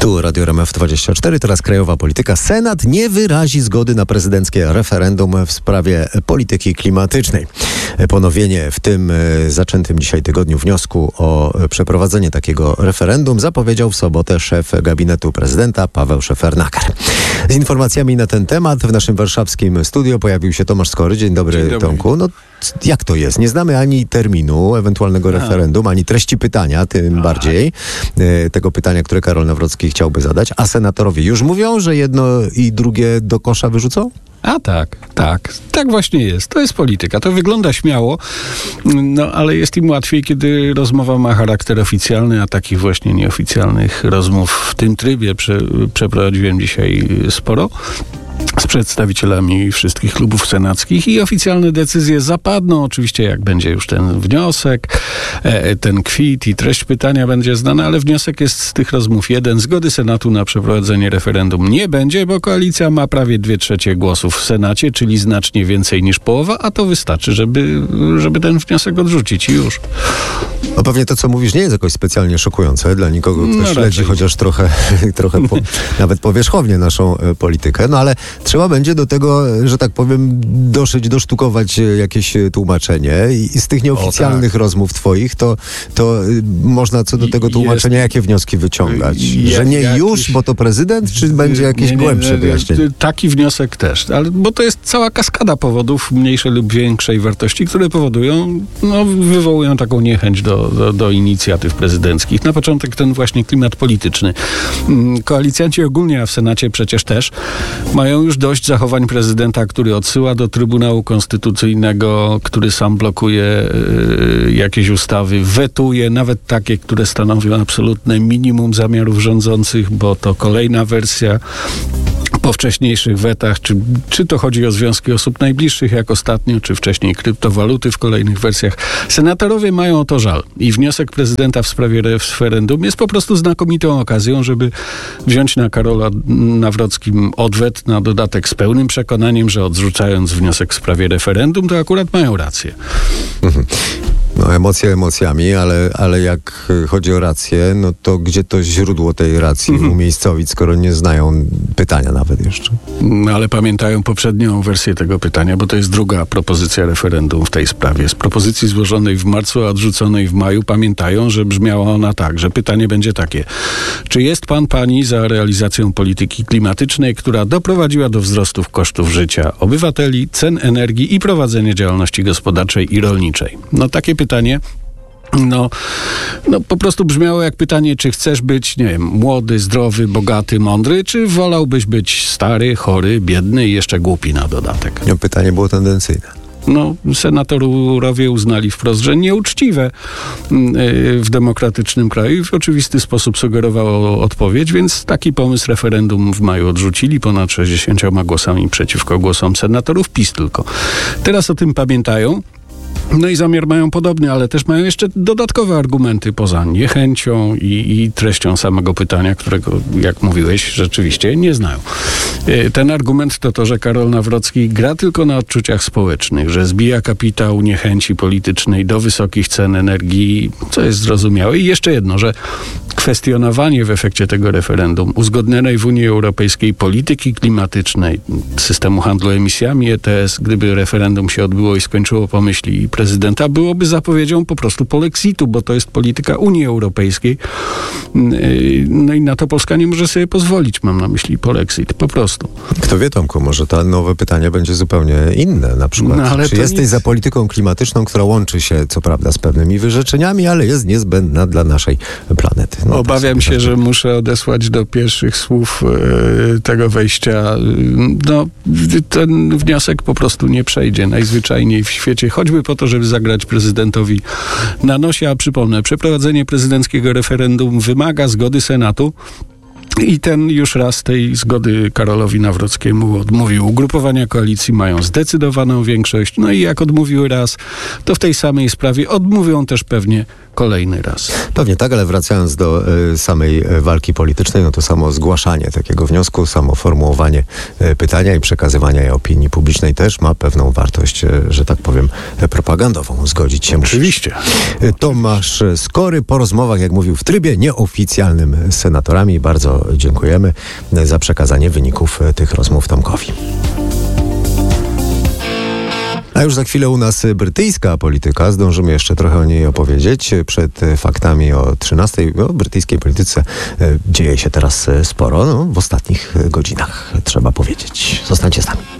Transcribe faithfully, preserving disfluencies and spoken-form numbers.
Tu Radio R M F dwadzieścia cztery, teraz krajowa polityka. Senat nie wyrazi zgody na prezydenckie referendum w sprawie polityki klimatycznej. Ponowienie w tym zaczętym dzisiaj tygodniu wniosku o przeprowadzenie takiego referendum zapowiedział w sobotę szef gabinetu prezydenta Paweł Szefernaker. Z informacjami na ten temat w naszym warszawskim studio pojawił się Tomasz Skory. Dzień dobry, Dzień dobry. Tomku. No, jak to jest? Nie znamy ani terminu ewentualnego A. referendum, ani treści pytania, tym A. bardziej e, tego pytania, które Karol Nawrocki chciałby zadać. A senatorowie już mówią, że jedno i drugie do kosza wyrzucą? A tak, tak. Tak właśnie jest. To jest polityka. To wygląda śmiało, no ale jest im łatwiej, kiedy rozmowa ma charakter oficjalny, a takich właśnie nieoficjalnych rozmów w tym trybie prze, przeprowadziłem dzisiaj sporo z przedstawicielami wszystkich klubów senackich i oficjalne decyzje zapadną. Oczywiście jak będzie już ten wniosek, ten kwit i treść pytania będzie znana, ale wniosek jest z tych rozmów jeden. Zgody Senatu na przeprowadzenie referendum nie będzie, bo koalicja ma prawie dwie trzecie głosów w Senacie, czyli znacznie więcej niż połowa, a to wystarczy, żeby, żeby ten wniosek odrzucić i już. No pewnie to, co mówisz, nie jest jakoś specjalnie szokujące dla nikogo, kto no śledzi raczej. chociaż trochę, trochę po, nawet powierzchownie naszą e, politykę. No ale trzeba będzie do tego, że tak powiem, doszyć, dosztukować jakieś tłumaczenie. I z tych nieoficjalnych o, tak. rozmów twoich, to, to y, można co do tego tłumaczenia, jest, jakie wnioski wyciągać? Jest, że nie jakiś, już, bo to prezydent, czy będzie jakieś nie, nie, głębsze wyjaśnienie? Taki wniosek też, ale, bo to jest cała kaskada powodów mniejszej lub większej wartości, które powodują, no, wywołują taką niechęć do, do, do inicjatyw prezydenckich. Na początek ten właśnie klimat polityczny. Koalicjanci ogólnie, a w Senacie przecież też, mają już dość zachowań prezydenta, który odsyła do Trybunału Konstytucyjnego, który sam blokuje y, jakieś ustawy, wetuje nawet takie, które stanowią absolutne minimum zamiarów rządzących, bo to kolejna wersja po wcześniejszych wetach, czy, czy to chodzi o związki osób najbliższych, jak ostatnio, czy wcześniej kryptowaluty w kolejnych wersjach. Senatorowie mają o to żal. I wniosek prezydenta w sprawie referendum jest po prostu znakomitą okazją, żeby wziąć na Karola Nawrockim odwet, na dodatek z pełnym przekonaniem, że odrzucając wniosek w sprawie referendum, to akurat mają rację. Mhm. No emocje emocjami, ale, ale jak chodzi o rację, no to gdzie to źródło tej racji mhm. umiejscowić, skoro nie znają pytania nawet jeszcze? No, ale pamiętają poprzednią wersję tego pytania, bo to jest druga propozycja referendum w tej sprawie. Z propozycji złożonej w marcu, a odrzuconej w maju, pamiętają, że brzmiała ona tak, że pytanie będzie takie. Czy jest pan, pani za realizacją polityki klimatycznej, która doprowadziła do wzrostów kosztów życia obywateli, cen energii i prowadzenia działalności gospodarczej i rolniczej? No takie pytanie No, no po prostu brzmiało jak pytanie, czy chcesz być, nie wiem, młody, zdrowy, bogaty, mądry, czy wolałbyś być stary, chory, biedny i jeszcze głupi na dodatek? No, pytanie było tendencyjne. No, senatorowie uznali wprost, że nieuczciwe w demokratycznym kraju i w oczywisty sposób sugerowało odpowiedź, więc taki pomysł referendum w maju odrzucili ponad sześćdziesięcioma głosami przeciwko głosom senatorów PiS tylko. Teraz o tym pamiętają. No i zamiar mają podobny, ale też mają jeszcze dodatkowe argumenty poza niechęcią i, i treścią samego pytania, którego, jak mówiłeś, rzeczywiście nie znają. Ten argument to to, że Karol Nawrocki gra tylko na odczuciach społecznych, że zbija kapitał niechęci politycznej do wysokich cen energii, co jest zrozumiałe. I jeszcze jedno, że kwestionowanie w efekcie tego referendum uzgodnionej w Unii Europejskiej polityki klimatycznej, systemu handlu emisjami E T S, gdyby referendum się odbyło i skończyło po myśli prezydenta, byłoby zapowiedzią po prostu polexitu, bo to jest polityka Unii Europejskiej. No i na to Polska nie może sobie pozwolić, mam na myśli polexit, po prostu. Kto wie, Tomku, może to nowe pytanie będzie zupełnie inne, na przykład. No, ale czy jesteś nic... za polityką klimatyczną, która łączy się, co prawda, z pewnymi wyrzeczeniami, ale jest niezbędna dla naszej planety? No, Obawiam tak się, że muszę odesłać do pierwszych słów e, tego wejścia. No, ten wniosek po prostu nie przejdzie najzwyczajniej w świecie, choćby po to, żeby zagrać prezydentowi na nosie, a przypomnę, przeprowadzenie prezydenckiego referendum wymaga zgody Senatu. I ten już raz tej zgody Karolowi Nawrockiemu odmówił. Ugrupowania koalicji mają zdecydowaną większość, no i jak odmówiły raz, to w tej samej sprawie odmówią też pewnie kolejny raz. Pewnie tak, ale wracając do y, samej y, walki politycznej, no to samo zgłaszanie takiego wniosku, samo formułowanie y, pytania i przekazywanie je opinii publicznej też ma pewną wartość, y, że tak powiem, y, propagandową. Zgodzić się Oczywiście. musisz. Y, Tomasz Skory po rozmowach, jak mówił, w trybie nieoficjalnym z senatorami. Bardzo bardzo dziękujemy za przekazanie wyników tych rozmów Tomkowi. A już za chwilę u nas brytyjska polityka. Zdążymy jeszcze trochę o niej opowiedzieć. Przed faktami o trzynastej. O brytyjskiej polityce dzieje się teraz sporo. No, w ostatnich godzinach, trzeba powiedzieć. Zostańcie z nami.